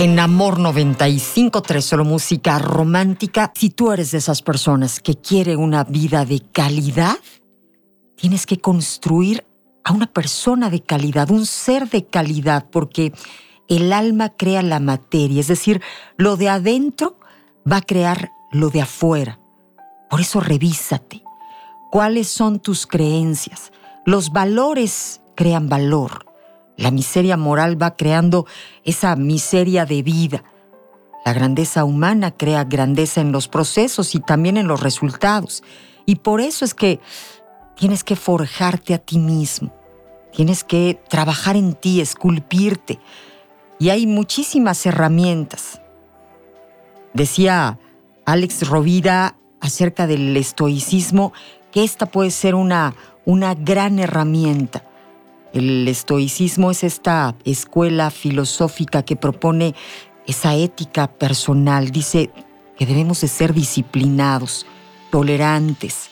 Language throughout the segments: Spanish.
En Amor 95.3, solo música romántica. Si tú eres de esas personas que quiere una vida de calidad, tienes que construir a una persona de calidad, un ser de calidad, porque el alma crea la materia, es decir, lo de adentro va a crear lo de afuera. Por eso revísate. ¿Cuáles son tus creencias? Los valores crean valor. La miseria moral va creando esa miseria de vida. La grandeza humana crea grandeza en los procesos y también en los resultados. Y por eso es que tienes que forjarte a ti mismo. Tienes que trabajar en ti, esculpirte. Y hay muchísimas herramientas. Decía Alex Rovira acerca del estoicismo que esta puede ser una gran herramienta. El estoicismo es esta escuela filosófica que propone esa ética personal. Dice que debemos de ser disciplinados, tolerantes,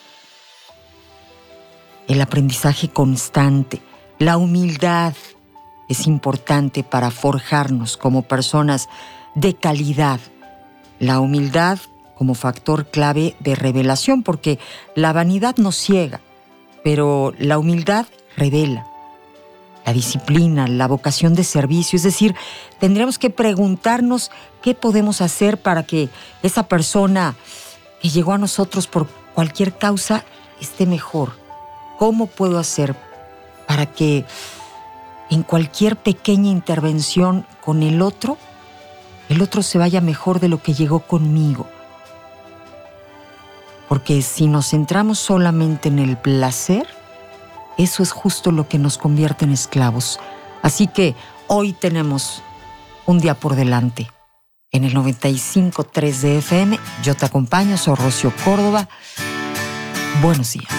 el aprendizaje constante, la humildad es importante para forjarnos como personas de calidad. La humildad como factor clave de revelación, porque la vanidad nos ciega, pero la humildad revela. La disciplina, la vocación de servicio, es decir, tendremos que preguntarnos qué podemos hacer para que esa persona que llegó a nosotros por cualquier causa esté mejor. ¿Cómo puedo hacer para que en cualquier pequeña intervención con el otro se vaya mejor de lo que llegó conmigo? Porque si nos centramos solamente en el placer, eso es justo lo que nos convierte en esclavos. Así que hoy tenemos un día por delante. En el 95.3 de FM, yo te acompaño, soy Rocío Córdoba. Buenos días.